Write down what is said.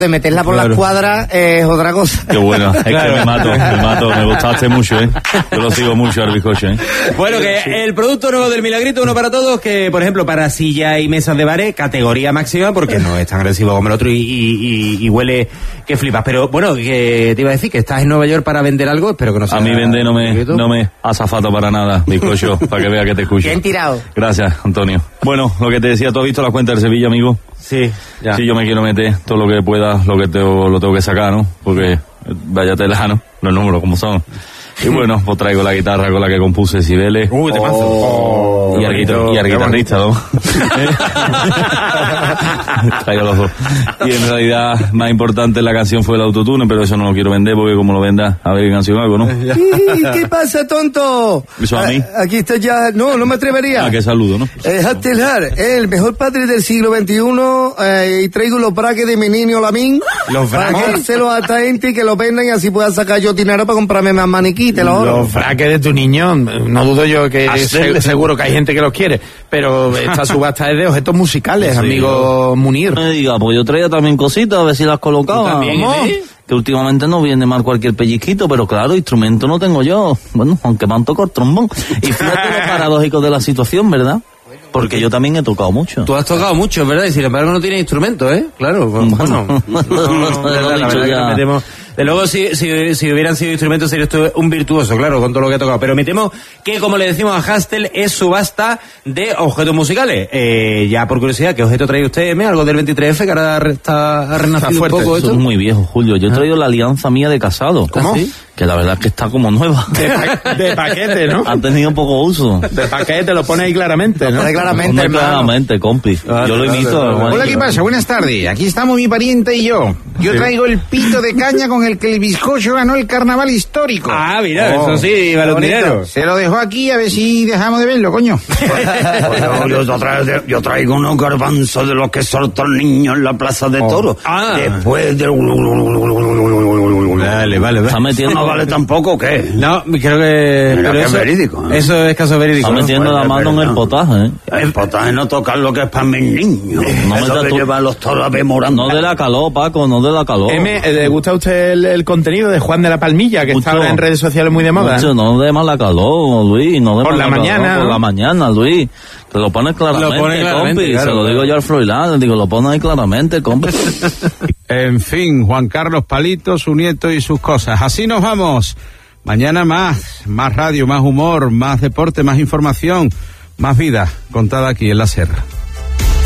de meterla por las cuadras es otra cosa. Qué bueno, es claro. Que me mato, me gustaste mucho, Yo lo sigo mucho al bizcocho, Bueno, que el producto nuevo del Milagrito, uno para todos, que por ejemplo para silla y mesas de bares, categoría máxima, porque no es tan agresivo como el otro y huele que flipas. Pero bueno, que te iba a decir que estás en Nueva York para vender algo, espero que no sea... A mí vender no me azafata para nada, bizcocho, para que vea que te escucho. Bien tirado. Gracias, Antonio. Bueno, lo que te decía, ¿tú has visto la cuenta del Sevilla, amigo? Sí, ya. Sí, yo me quiero meter todo lo que pueda, lo tengo que sacar, ¿no? Porque vaya tela, ¿no? Los números como son. Y bueno, pues traigo la guitarra con la que compuse Cibeles. Uy, te paso. Y al guitarrista, ¿no? Traigo los dos. Y en realidad, más importante la canción fue el autotune, pero eso no lo quiero vender porque como lo venda, a ver qué canción hago, ¿no? ¿Qué pasa, tonto? ¿Eso a mí? Aquí está ya... No me atrevería. Qué saludo, ¿no? Hattelhar, el mejor padre del siglo XXI, y traigo los braques de mi niño Lamín. ¿Los braques? Para dárselo a esta gente y que lo vendan y así pueda sacar yo dinero para comprarme más maniquí. Los braques de tu niño, no dudo yo que seguro que hay gente que los quiere, pero esta subasta es de objetos musicales, sí, amigo Munir. Me diga, pues yo traía también cositas, a ver si las colocaba. ¿También, que últimamente no viene mal cualquier pellizquito, pero claro, instrumento no tengo yo. Bueno, aunque me han tocado el trombón. Y fíjate lo paradójico de la situación, ¿verdad? Porque yo también he tocado mucho. Tú has tocado mucho, ¿verdad? Y sin embargo no tienes instrumento, ¿eh? Claro, bueno. De luego, si hubieran sido instrumentos, serías tú un virtuoso, claro, con todo lo que ha tocado. Pero me temo que, como le decimos a Hastel, es subasta de objetos musicales. Ya por curiosidad, ¿qué objeto trae usted, M? Algo del 23F, que ahora ha renacido un poco esto. Eso es muy viejo, Julio. Yo he traído la alianza mía de casado. ¿Cómo? ¿Sí? Que la verdad es que está como nueva. De paquete, ¿no? Ha tenido poco uso. De paquete, lo pone ahí claramente, ¿no? Claramente, compi. Yo lo imito. Hola, ¿qué pasa? Buenas tardes. Aquí estamos mi pariente y yo. Yo traigo el pito de caña con el que el bizcocho ganó el carnaval histórico. Ah, mira, eso sí, balonero. Se lo dejo aquí a ver si dejamos de verlo, coño. Yo traigo unos garbanzos de los que soltan niños en la plaza de toros. Después del... Vale. ¿Está metiendo? ¿No vale tampoco o qué? No, creo que... Pero eso es verídico, ¿no? Eso es caso verídico. Está metiendo la mano en el potaje, ¿eh? El potaje no toca lo que es para mis niños. No eso que llevan los toros a ver morando. No de la calor, Paco, no de la calor. ¿Le gusta a usted el contenido de Juan de la Palmilla, que está ahora en redes sociales muy de moda? Mucho, no de mala calor, Luis. No de por la mañana. Calor, por la mañana, Luis. Te lo pones claramente, compi. Claro, se lo digo yo al Froilán, digo, lo pones ahí claramente, compi. En fin, Juan Carlos Palito, su nieto y sus cosas. Así nos vamos. Mañana más radio, más humor, más deporte, más información, más vida contada aquí en La Serra.